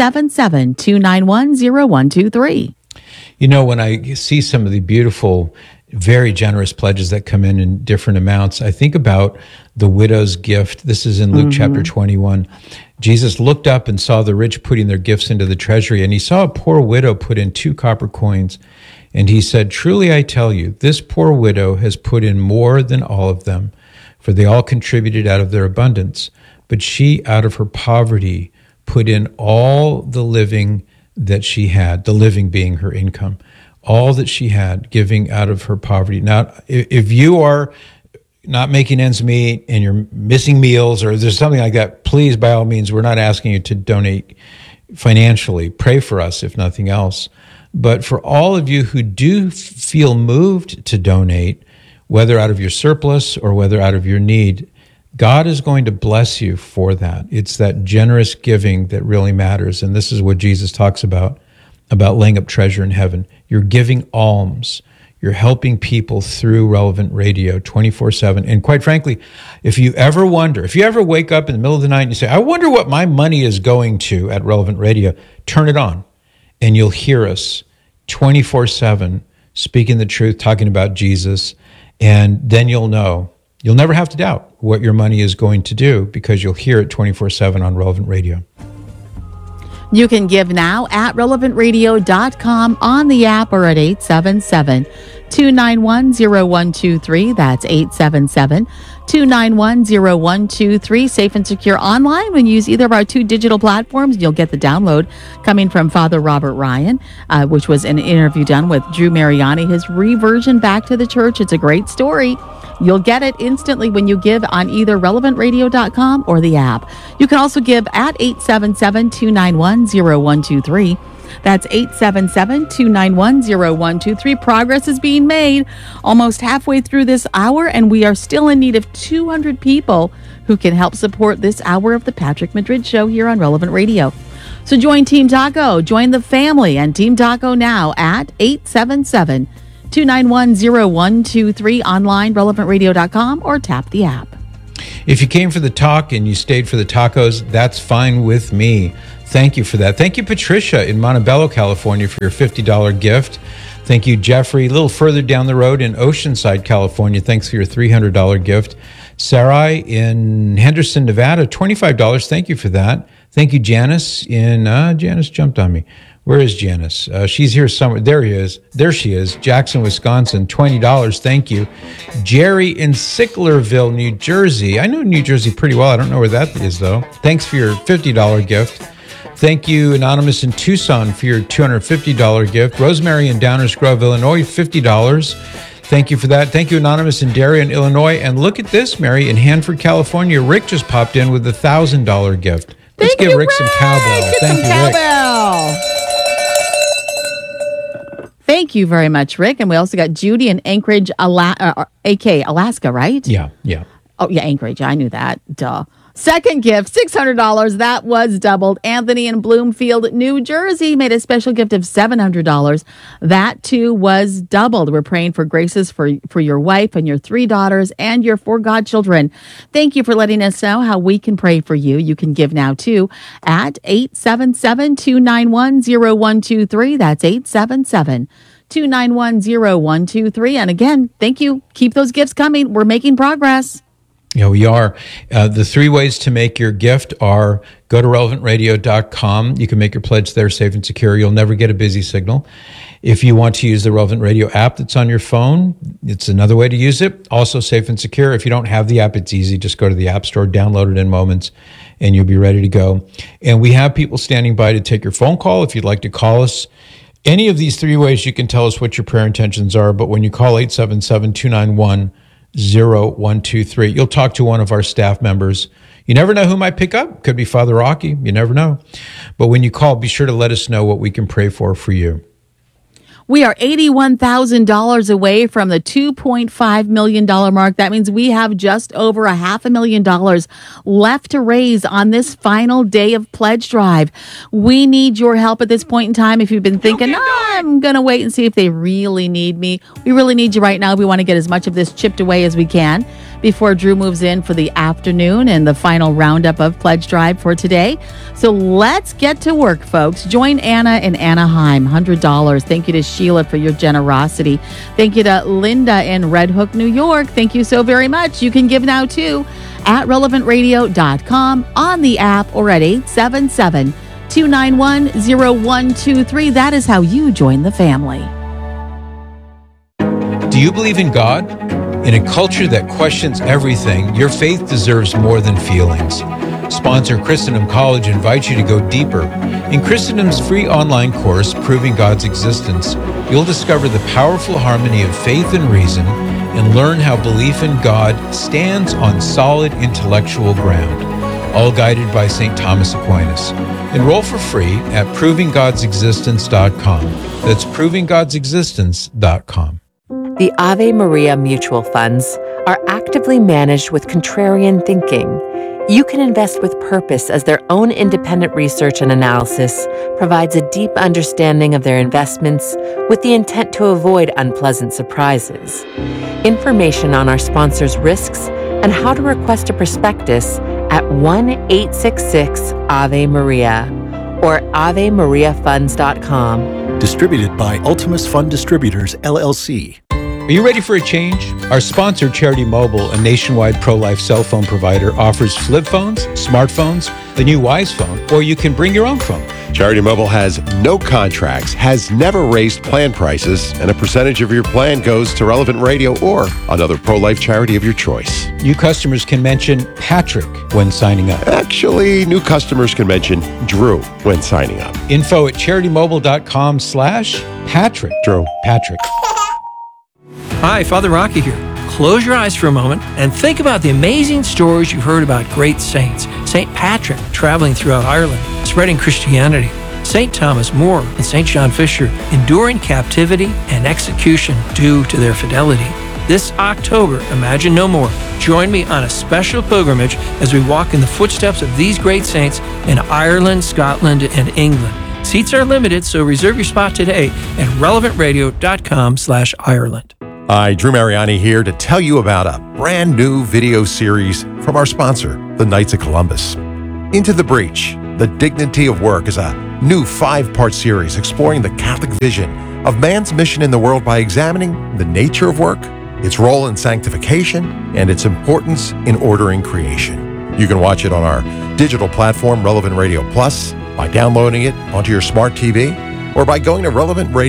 877-291-0123. You know, when I see some of the beautiful, very generous pledges that come in different amounts, I think about the widow's gift. This is in Luke chapter 21. Jesus looked up and saw the rich putting their gifts into the treasury, and he saw a poor widow put in 2 copper coins. And he said, "Truly I tell you, this poor widow has put in more than all of them, for they all contributed out of their abundance. But she, out of her poverty, put in all the living that she had," the living being her income, all that she had, giving out of her poverty. Now, if you are not making ends meet and you're missing meals or there's something like that, please, by all means, we're not asking you to donate financially. Pray for us, if nothing else. But for all of you who do feel moved to donate, whether out of your surplus or whether out of your need, God is going to bless you for that. It's that generous giving that really matters. And this is what Jesus talks about laying up treasure in heaven. You're giving alms. You're helping people through Relevant Radio 24/7. And quite frankly, if you ever wake up in the middle of the night and you say, I wonder what my money is going to at Relevant Radio, turn it on and you'll hear us 24/7 speaking the truth, talking about Jesus. And then you'll know. You'll never have to doubt what your money is going to do because you'll hear it 24/7 on Relevant Radio. You can give now at relevantradio.com, on the app, or at 877 291-0123. That's 877-291-0123. Safe and secure online when you use either of our two digital platforms. You'll get the download coming from Father Robert Ryan, which was an interview done with Drew Mariani, his reversion back to the church. It's a great story. You'll get it instantly when you give on either relevantradio.com or the app. You can also give at 877-291-0123. That's 877-291-0123. Progress is being made almost halfway through this hour, and we are still in need of 200 people who can help support this hour of the Patrick Madrid Show here on Relevant Radio. So join Team Taco, join the family, and Team Taco now at 877-291-0123, online, relevantradio.com, or tap the app. If you came for the talk and you stayed for the tacos, that's fine with me. Thank you for that. Thank you, Patricia in Montebello, California, for your $50 gift. Thank you, Jeffrey, a little further down the road in Oceanside, California. Thanks for your $300 gift. Sarai in Henderson, Nevada, $25. Thank you for that. Thank you, Janice Janice jumped on me. Where is Janice? She's here somewhere. There she is. Jackson, Wisconsin, $20. Thank you. Jerry in Sicklerville, New Jersey. I know New Jersey pretty well. I don't know where that is, though. Thanks for your $50 gift. Thank you, Anonymous in Tucson, for your $250 gift. Rosemary in Downers Grove, Illinois, $50. Thank you for that. Thank you, Anonymous in Darien, Illinois. And look at this, Mary, in Hanford, California. Rick just popped in with a $1,000 gift. Let's give Rick some cowbell. Thank you, Rick. Thank you very much, Rick. And we also got Judy in Anchorage, Alaska, right? Yeah. Oh, yeah, Anchorage. I knew that. Duh. Second gift, $600. That was doubled. Anthony in Bloomfield, New Jersey, made a special gift of $700. That, too, was doubled. We're praying for graces for your wife and your 3 daughters and your 4 godchildren. Thank you for letting us know how we can pray for you. You can give now, too, at 877-291-0123. That's 877-291-0123. And again, thank you. Keep those gifts coming. We're making progress. Yeah, we are. The 3 ways to make your gift are go to relevantradio.com. You can make your pledge there safe and secure. You'll never get a busy signal. If you want to use the Relevant Radio app that's on your phone, it's another way to use it. Also safe and secure. If you don't have the app, it's easy. Just go to the App Store, download it in moments, and you'll be ready to go. And we have people standing by to take your phone call if you'd like to call us. Any of these 3 ways, you can tell us what your prayer intentions are. But when you call 877-291-0123, you'll talk to one of our staff members. You never know who might pick up. Could be Father Rocky. You never know. But when you call, be sure to let us know what we can pray for you. We are $81,000 away from the $2.5 million mark. That means we have just over $500,000 left to raise on this final day of pledge drive. We need your help at this point in time. If you've been thinking, I'm going to wait and see if they really need me. We really need you right now. We want to get as much of this chipped away as we can before Drew moves in for the afternoon and the final roundup of pledge drive for today. So let's get to work, folks. Join Anna in Anaheim, $100. Thank you to Sheila for your generosity. Thank you to Linda in Red Hook, New York. Thank you so very much. You can give now too at relevantradio.com, on the app, or at 877-291-0123. That is how you join the family. Do you believe in God? In a culture that questions everything, your faith deserves more than feelings. Sponsor Christendom College invites you to go deeper. In Christendom's free online course, Proving God's Existence, you'll discover the powerful harmony of faith and reason and learn how belief in God stands on solid intellectual ground, all guided by St. Thomas Aquinas. Enroll for free at provinggodsexistence.com. That's provinggodsexistence.com. The Ave Maria mutual funds are actively managed with contrarian thinking. You can invest with purpose as their own independent research and analysis provides a deep understanding of their investments with the intent to avoid unpleasant surprises. Information on our sponsors' risks and how to request a prospectus at 1-866-AVE-MARIA or AveMariaFunds.com. Distributed by Ultimus Fund Distributors, LLC. Are you ready for a change? Our sponsor, Charity Mobile, a nationwide pro-life cell phone provider, offers flip phones, smartphones, the new Wise phone, or you can bring your own phone. Charity Mobile has no contracts, has never raised plan prices, and a percentage of your plan goes to Relevant Radio or another pro-life charity of your choice. New customers can mention Patrick when signing up. Actually, new customers can mention Drew when signing up. Info at CharityMobile.com/Patrick. Drew. Patrick. Hi, Father Rocky here. Close your eyes for a moment and think about the amazing stories you've heard about great saints. St. Patrick traveling throughout Ireland, spreading Christianity. St. Thomas More and St. John Fisher enduring captivity and execution due to their fidelity. This October, Imagine No More. Join me on a special pilgrimage as we walk in the footsteps of these great saints in Ireland, Scotland, and England. Seats are limited, so reserve your spot today at relevantradio.com/Ireland. Hi, Drew Mariani here to tell you about a brand new video series from our sponsor, the Knights of Columbus. Into the Breach, The Dignity of Work is a new 5-part series exploring the Catholic vision of man's mission in the world by examining the nature of work, its role in sanctification, and its importance in ordering creation. You can watch it on our digital platform, Relevant Radio Plus, by downloading it onto your smart TV, or by going to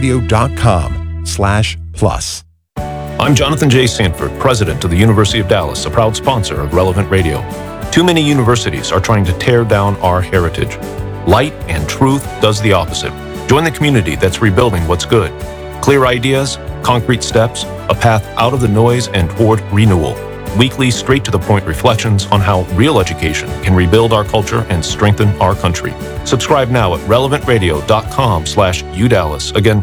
relevantradio.com/plus. I'm Jonathan J. Sanford, president of the University of Dallas, a proud sponsor of Relevant Radio. Too many universities are trying to tear down our heritage. Light and truth does the opposite. Join the community that's rebuilding what's good. Clear ideas, concrete steps, a path out of the noise and toward renewal. Weekly, straight-to-the-point reflections on how real education can rebuild our culture and strengthen our country. Subscribe now at relevantradio.com/UDallas. Again,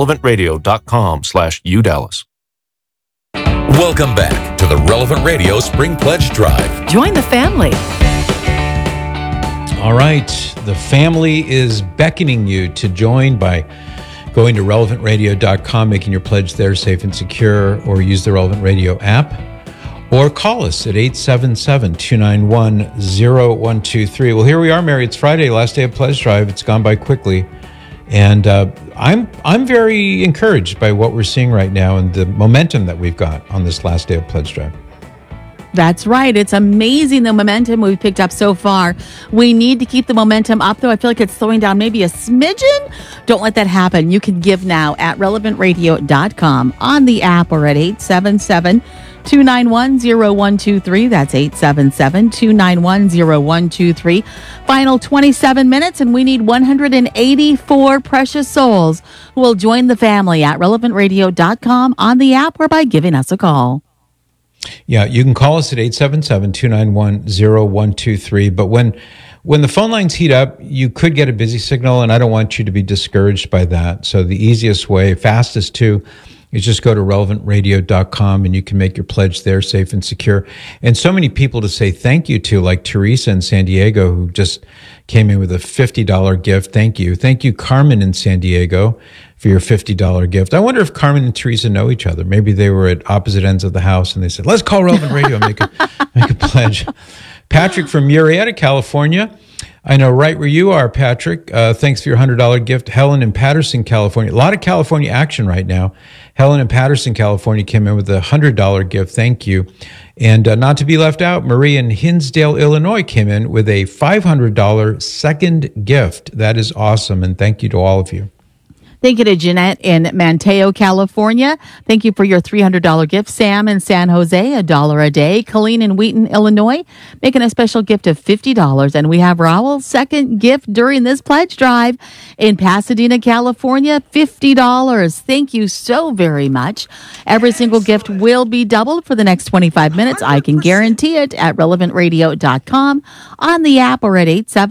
relevantradio.com/UDallas. Welcome back to the Relevant Radio Spring Pledge Drive. Join the family. All right. The family is beckoning you to join by going to relevantradio.com, making your pledge there safe and secure, or use the Relevant Radio app, or call us at 877-291-0123. Well, here we are, Mary. It's Friday, last day of Pledge Drive. It's gone by quickly. And I'm very encouraged by what we're seeing right now and the momentum that we've got on this last day of Pledge Drive. That's right. It's amazing the momentum we've picked up so far. We need to keep the momentum up, though. I feel like it's slowing down maybe a smidgen. Don't let that happen. You can give now at relevantradio.com, on the app, or at 877-291-0123. That's 877-291-0123. Final 27 minutes, and we need 184 precious souls who will join the family at relevantradio.com, on the app, or by giving us a call. Yeah, you can call us at 877-291-0123. But when the phone lines heat up, you could get a busy signal, and I don't want you to be discouraged by that. So the easiest way, fastest too, is just go to relevantradio.com, and you can make your pledge there safe and secure. And so many people to say thank you to, like Teresa in San Diego, who just came in with a $50 gift. Thank you. Thank you, Carmen in San Diego, for your $50 gift. I wonder if Carmen and Teresa know each other. Maybe they were at opposite ends of the house and they said, let's call Relevant Radio and make a pledge. Patrick from Murrieta, California. I know right where you are, Patrick. Thanks for your $100 gift. Helen in Patterson, California. A lot of California action right now. Helen in Patterson, California came in with a $100 gift. Thank you. And not to be left out, Marie in Hinsdale, Illinois came in with a $500 second gift. That is awesome. And thank you to all of you. Thank you to Jeanette in Manteo, California. Thank you for your $300 gift. Sam in San Jose, $1 a day. Colleen in Wheaton, Illinois, making a special gift of $50. And we have Raul's second gift during this pledge drive in Pasadena, California, $50. Thank you so very much. Every single gift will be doubled for the next 25 minutes. I can guarantee it at relevantradio.com, on the app, or at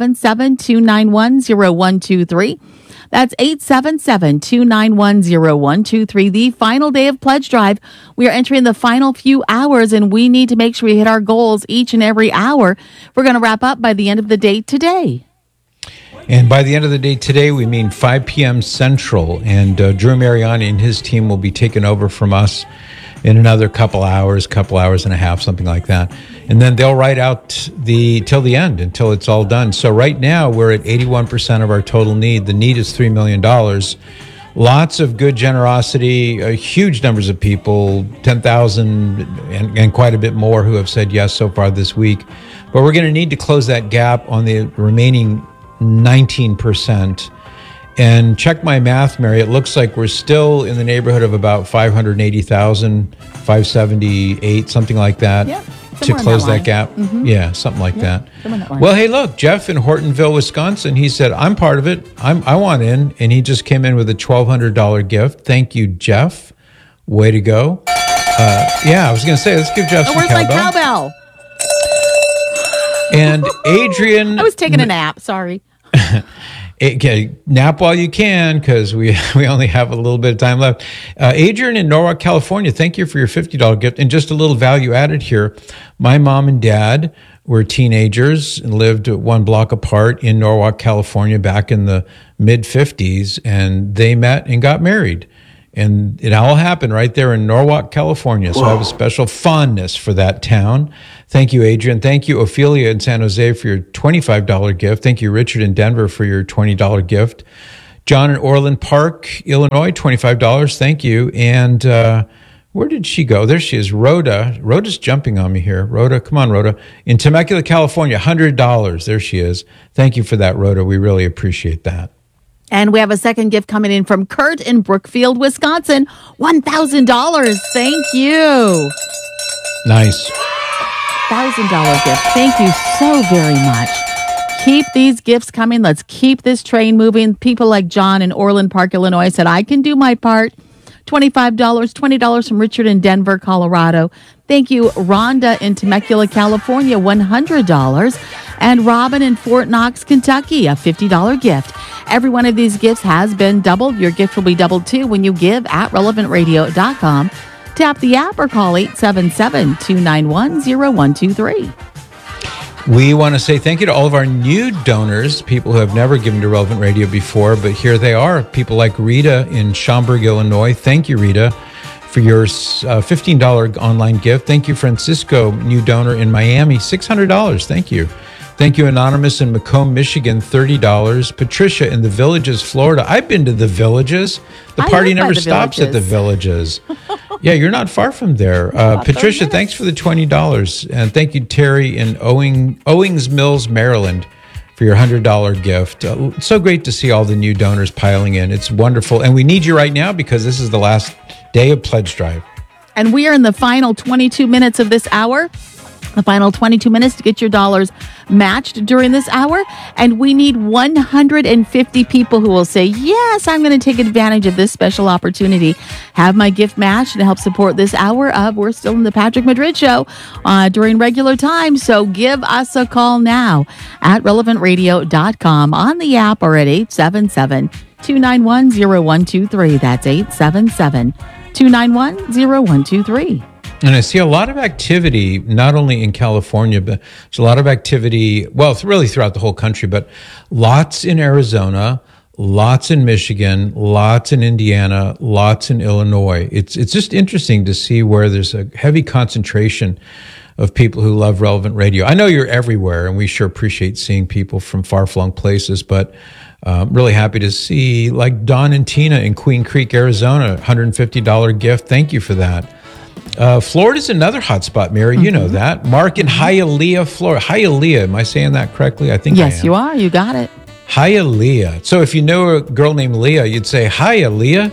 877-291-0123. That's 877-291-0123. The final day of Pledge Drive. We are entering the final few hours, and we need to make sure we hit our goals each and every hour. We're going to wrap up by the end of the day today. And by the end of the day today, we mean 5 p.m. Central. And Drew Mariani and his team will be taking over from us in another couple hours and a half, something like that. And then they'll write out till the end, until it's all done. So right now we're at 81% of our total need. The need is $3 million. Lots of good generosity, huge numbers of people, 10,000 and quite a bit more who have said yes so far this week. But we're going to need to close that gap on the remaining 19%. And check my math, Mary. It looks like we're still in the neighborhood of about 580,000, 578, something like that, to close that gap. Mm-hmm. Yeah, something like that. Well, hey, look, Jeff in Hortonville, Wisconsin, he said, I'm part of it. I want in. And he just came in with a $1,200 gift. Thank you, Jeff. Way to go. I was going to say, let's give Jeff some where's cowbell. my cowbell? And Adrian. I was taking a nap. Sorry. Okay, nap while you can, because we only have a little bit of time left. Adrian in Norwalk, California, thank you for your $50 gift. And just a little value added here. My mom and dad were teenagers and lived one block apart in Norwalk, California back in the mid-50s, and they met and got married. And it all happened right there in Norwalk, California. So I have a special fondness for that town. Thank you, Adrian. Thank you, Ophelia in San Jose, for your $25 gift. Thank you, Richard in Denver, for your $20 gift. John in Orland Park, Illinois, $25. Thank you. And where did she go? There she is, Rhoda. Rhoda's jumping on me here. Rhoda, come on, Rhoda. In Temecula, California, $100. There she is. Thank you for that, Rhoda. We really appreciate that. And we have a second gift coming in from Kurt in Brookfield, Wisconsin. $1,000. Thank you. Nice. $1,000 gift. Thank you so very much. Keep these gifts coming. Let's keep this train moving. People like John in Orland Park, Illinois said, I can do my part. $25, $20 from Richard in Denver, Colorado. Thank you, Rhonda in Temecula, California, $100. And Robin in Fort Knox, Kentucky, a $50 gift. Every one of these gifts has been doubled. Your gift will be doubled too when you give at relevantradio.com. Tap the app or call 877-291-0123. We want to say thank you to all of our new donors, people who have never given to Relevant Radio before, but here they are. People like Rita in Schaumburg, Illinois. Thank you, Rita, for your $15 online gift. Thank you, Francisco, new donor in Miami, $600. Thank you. Thank you, Anonymous in Macomb, Michigan, $30. Patricia in the Villages, Florida. I've been to the Villages. The party never stops at the Villages. Yeah, you're not far from there. Patricia, thanks for the $20. And thank you, Terry in Owings Mills, Maryland, for your $100 gift. It's so great to see all the new donors piling in. It's wonderful. And we need you right now because this is the last day of Pledge Drive. And we are in the final 22 minutes of this hour. The final 22 minutes to get your dollars matched during this hour. And we need 150 people who will say, yes, I'm going to take advantage of this special opportunity. Have my gift matched to help support this hour of We're Still in the Patrick Madrid Show during regular time. So give us a call now at relevantradio.com, on the app, or at 877-291-0123. That's 877-291-0123. And I see a lot of activity, not only in California, but there's a lot of activity, well, really throughout the whole country, but lots in Arizona, lots in Michigan, lots in Indiana, lots in Illinois. It's just interesting to see where there's a heavy concentration of people who love Relevant Radio. I know you're everywhere, and we sure appreciate seeing people from far-flung places, but really happy to see, like Don and Tina in Queen Creek, Arizona, $150 gift. Thank you for that. Florida's another hot spot, Mary. You know that. Mark in Hialeah, Florida. Hialeah, am I saying that correctly? I think yes, I am. You are. You got it. Hialeah. So if you know a girl named Leah, you'd say, hi, Aaliyah.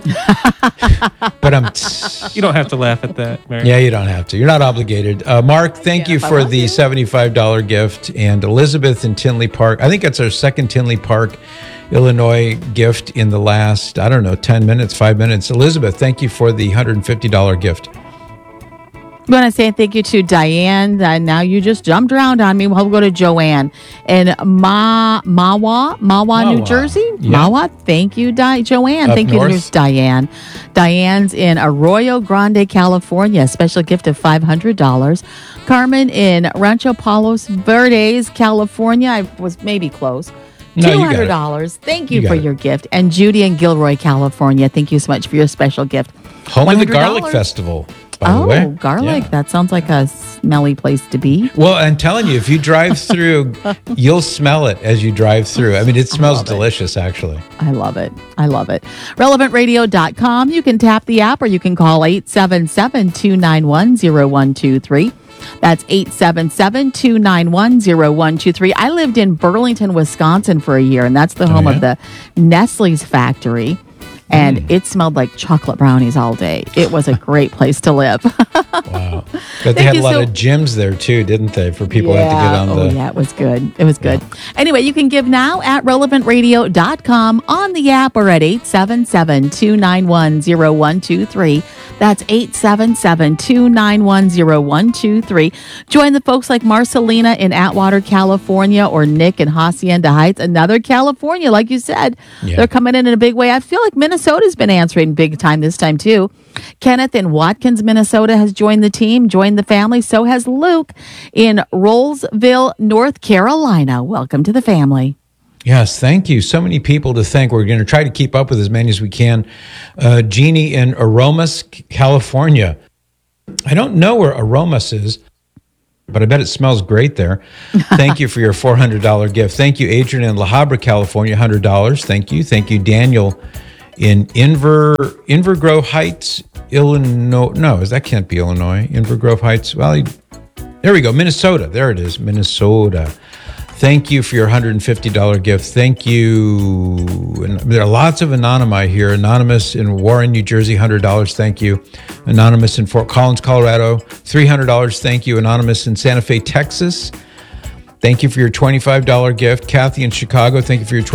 But you don't have to laugh at that, Mary. Yeah, you don't have to. You're not obligated. Mark, thank you for the $75 gift. And Elizabeth in Tinley Park. I think that's our second Tinley Park, Illinois gift in the last, 10 minutes, 5 minutes. Elizabeth, thank you for the $150 gift. I want to say thank you to Diane. Now you just jumped around on me. We'll go to Joanne in Mahwah, New Jersey. Yeah. Mahwah, thank you, Joanne. Up thank north. you to Diane. Diane's in Arroyo Grande, California. A special gift of $500. Carmen in Rancho Palos Verdes, California. I was maybe close. No, you got it. $200. Thank you You for got it. your gift. And Judy in Gilroy, California. Thank you so much for your special gift. Home of the $100. Garlic Festival. by the way. Garlic. Yeah. That sounds like a smelly place to be. Well, I'm telling you, if you drive through, you'll smell it as you drive through. I mean, it smells delicious, actually. I love it. I love it. RelevantRadio.com. You can tap the app or you can call 877-291-0123. That's 877-291-0123. I lived in Burlington, Wisconsin for a year, and that's the home of the Nestle's factory. And it smelled like chocolate brownies all day. It was a great place to live. Wow. But they had a lot of gyms there too, didn't they? For people who had to get on the... yeah, it was good. It was good. Anyway, you can give now at relevantradio.com, on the app, or at 877-291-0123. That's 877-291-0123. Join the folks like Marcelina in Atwater, California, or Nick in Hacienda Heights, another California, like you said. Yeah. They're coming in a big way. I feel like Minnesota's been answering big time this time, too. Kenneth in Watkins, Minnesota has joined the team, joined the family. So has Luke in Rollsville, North Carolina. Welcome to the family. Yes, thank you. So many people to thank. We're going to try to keep up with as many as we can. Jeannie in Aromas, California. I don't know where Aromas is, but I bet it smells great there. Thank you for your $400 gift. Thank you, Adrian in La Habra, California, $100. Thank you. Thank you, Daniel in Inver Grove Heights, Illinois. No, that can't be Illinois. Inver Grove Heights. Well, there we go. Minnesota. There it is. Minnesota. Thank you for your $150 gift. Thank you. And there are lots of anonymi here. Anonymous in Warren, New Jersey, $100. Thank you. Anonymous in Fort Collins, Colorado, $300. Thank you. Anonymous in Santa Fe, Texas. Thank you for your $25 gift. Kathy in Chicago, thank you for your